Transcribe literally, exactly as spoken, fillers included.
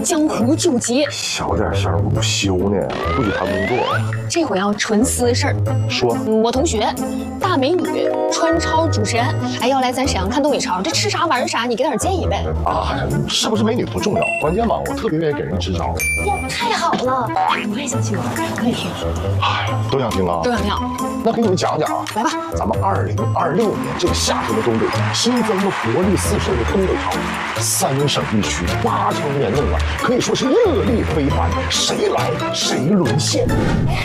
江湖救急。 小点声，我不休呢，不许谈工作。 这回要纯私事儿。 说， 我同学大美女川超主持人，哎，要来咱沈阳看东北超，这吃啥玩啥，你给点建议呗。 啊，是不是美女不重要，关键嘛，我特别愿意给人支招。 哇，太好了，我也想听，我也听。 哎，都想听啊？ 都想听。 那给你们讲讲啊， 来吧。 咱们二零二六年这个夏天的东北新增了活力四射的东北超，三省一区八场联动啊，可以说是热力非凡，谁来谁沦陷。